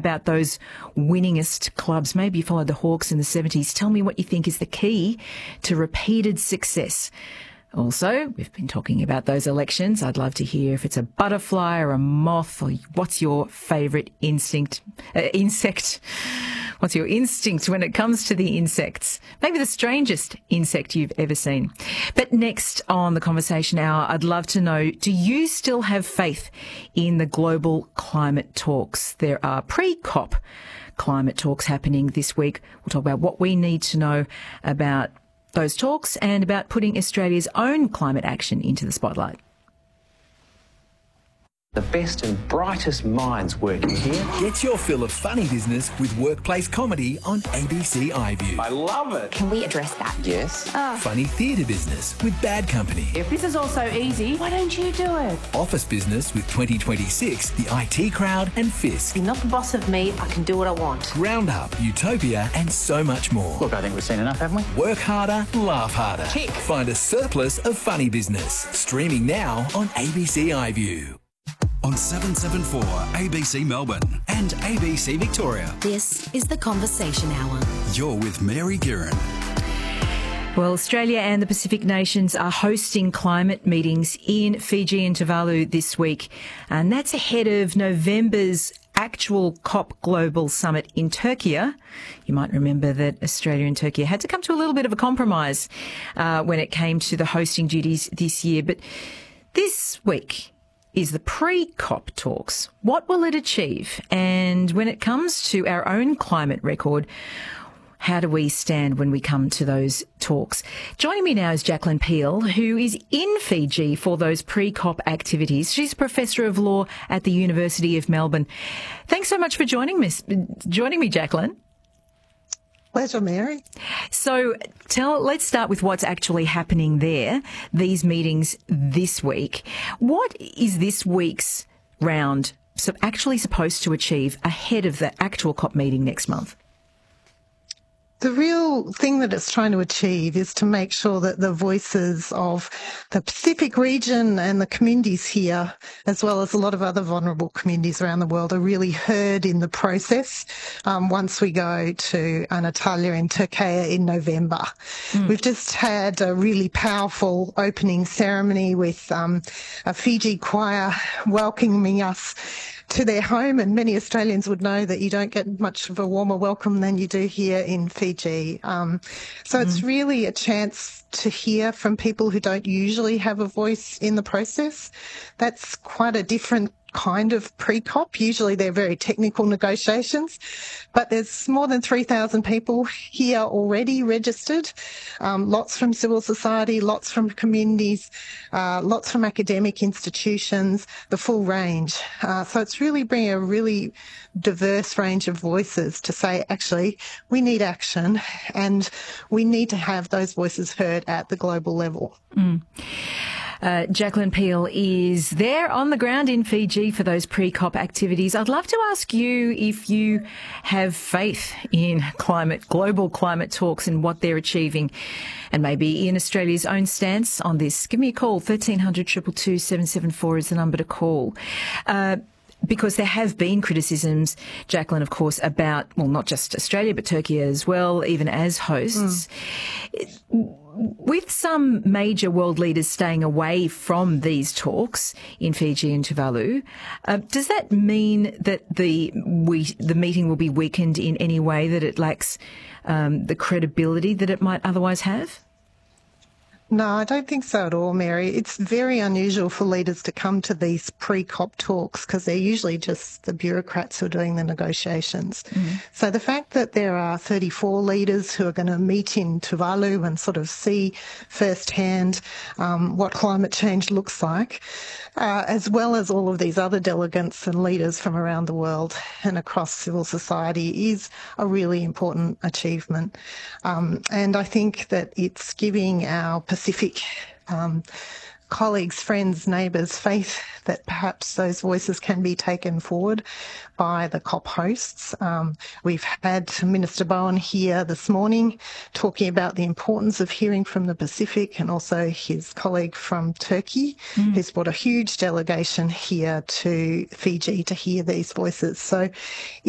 about those winningest clubs. Maybe you followed the Hawks in the 70s. Tell me what you think is the key to repeated success. Also, we've been talking about those elections. I'd love to hear if it's a butterfly or a moth, or what's your favourite insect? What's your instinct when it comes to the insects? Maybe the strangest insect you've ever seen. But next on the Conversation Hour, I'd love to know, do you still have faith in the global climate talks? There are pre-COP climate talks happening this week. We'll talk about what we need to know about those talks and about putting Australia's own climate action into the spotlight. The best and brightest minds working here. Get your fill of funny business with workplace comedy on ABC iView. I love it. Can we address that? Yes. Funny theatre business with Bad Company. If this is all so easy, why don't you do it? Office business with 2026, the IT Crowd and Fisk. You're not the boss of me. I can do what I want. Roundup, Utopia and so much more. Look, I think we've seen enough, haven't we? Work harder, laugh harder. Tick. Find a surplus of funny business. Streaming now on ABC iView. On 774 ABC Melbourne and ABC Victoria. This is the Conversation Hour. You're with Mary Guerin. Well, Australia and the Pacific nations are hosting climate meetings in Fiji and Tuvalu this week, and that's ahead of November's actual COP Global Summit in Turkey. You might remember that Australia and Turkey had to come to a little bit of a compromise when it came to the hosting duties this year. But this week is the pre-COP talks. What will it achieve? And when it comes to our own climate record, how do we stand when we come to those talks? Joining me now is Jacqueline Peel, who is in Fiji for those pre-COP activities. She's a Professor of Law at the University of Melbourne. Thanks so much for joining me, Jacqueline. Pleasure, Mary. So let's start with what's actually happening there, these meetings this week. What is this week's round actually supposed to achieve ahead of the actual COP meeting next month? The real thing that it's trying to achieve is to make sure that the voices of the Pacific region and the communities here, as well as a lot of other vulnerable communities around the world, are really heard in the process once we go to Antalya in Turkey in November. We've just had a really powerful opening ceremony with a Fiji choir welcoming us to their home, and many Australians would know that you don't get much of a warmer welcome than you do here in Fiji. So it's really a chance to hear from people who don't usually have a voice in the process. That's quite a different kind of pre-COP. Usually they're very technical negotiations, but there's more than 3,000 people here already registered, lots from civil society, lots from communities, lots from academic institutions, the full range. So it's really bringing a really diverse range of voices to say, actually, we need action and we need to have those voices heard at the global level. Jacqueline Peel is there on the ground in Fiji for those pre-COP activities. I'd love to ask you if you have faith in global climate talks and what they're achieving, and maybe in Australia's own stance on this. Give me a call. 1300 222 774 is the number to call. Because there have been criticisms, Jacqueline, of course, about, well, not just Australia, but Turkey as well, even as hosts. With some major world leaders staying away from these talks in Fiji and Tuvalu, does that mean that the meeting will be weakened in any way, that it lacks the credibility that it might otherwise have? No, I don't think so at all, Mary. It's very unusual for leaders to come to these pre-COP talks because they're usually just the bureaucrats who are doing the negotiations. So the fact that there are 34 leaders who are going to meet in Tuvalu and sort of see firsthand what climate change looks like, as well as all of these other delegates and leaders from around the world and across civil society, is a really important achievement. And I think that it's giving our Pacific colleagues, friends, neighbours faith that perhaps those voices can be taken forward by the COP hosts. We've had Minister Bowen here this morning talking about the importance of hearing from the Pacific, and also his colleague from Turkey who's brought a huge delegation here to Fiji to hear these voices. So